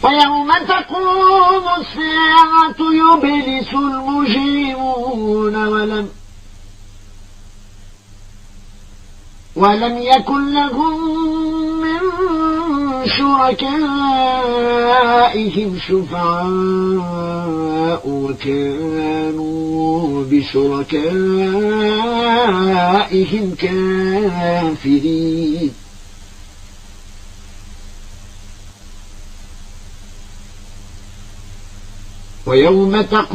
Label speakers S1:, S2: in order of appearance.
S1: ويوم تقوم الساعة يبلس المجرمون ولم يكن لهم من شركائهم شفعاء وكانوا بشركائهم كافرين. ويوم تقوم